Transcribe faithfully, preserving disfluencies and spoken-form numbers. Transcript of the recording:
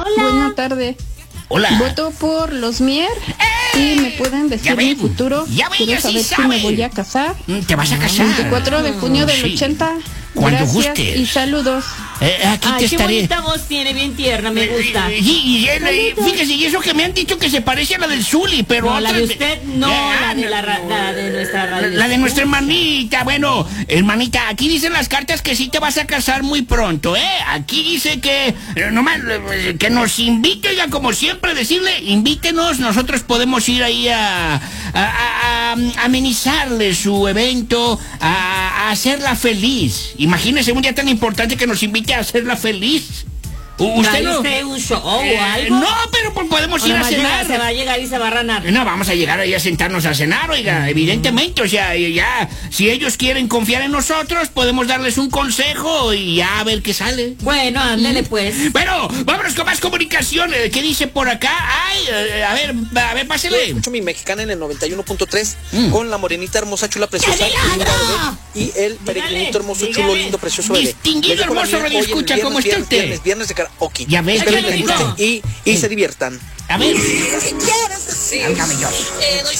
Buena tarde. Hola. Voto por los Mier. ¡Eh! Y me pueden decir mi futuro. Ya ven, Quiero ya sí saber si sabe. me voy a casar. ¿Te vas a casar? veinticuatro de junio del Sí. ochenta. Cuando Gracias gustes. y saludos. Eh, aquí Ay, te qué estaré. bonita voz tiene, bien tierna, me gusta. Y, y, y, eh, fíjese, y eso que me han dicho que se parece a la del Zuli, pero... No, la de otras- usted no, Eh, la de, la, ra- la de nuestra radio. La de nuestra hermanita. Bueno, hermanita, aquí dicen las cartas que sí te vas a casar muy pronto, ¿eh? Aquí dice que eh, nomás eh, que nos invite, oiga, como siempre decirle, invítenos, nosotros podemos ir ahí a, a, a- a amenizarle su evento, a, a hacerla feliz. Imagínese un día tan importante que nos invite a hacerla feliz. U- ¿Usted ¿Trae no? usted un show o Eh, algo? no, pero pues podemos ¿O ir a nomás llega- cenar. se va a llegar y se va a ranar? No, vamos a llegar ahí a sentarnos a cenar, oiga, evidentemente, o sea, ya, si ellos quieren confiar en nosotros, podemos darles un consejo y ya a ver qué sale. Bueno, ándele pues. Bueno, vámonos con más comunicación. Eh, ¿Qué dice por acá? Ay, eh, a ver, a ver, Yo pásele. escucho mi mexicana en el noventa y uno punto tres Mm. con la morenita hermosa, chula, preciosa, ¡Ya, linda, milagro! bebé, y el peregrinito hermoso, dígale. chulo, lindo, precioso, bebé. Distinguido, Les dejo la hermoso mía radio hoy en escucha, viernes, ¿cómo está viernes, usted? Viernes, viernes de karaoke. Ya ves, Espero ya les le digo. guste y, y se diviertan. A ver. ¿Qué quieres decir? Válgame Dios. Te doy